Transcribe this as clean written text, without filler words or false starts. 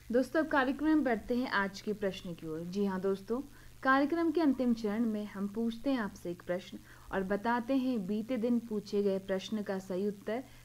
दोस्तों, अब कार्यक्रम में बढ़ते हैं आज के प्रश्न की ओर। जी हाँ दोस्तों, कार्यक्रम के अंतिम चरण में हम पूछते हैं आपसे एक प्रश्न और बताते हैं बीते दिन पूछे गए प्रश्न का सही उत्तर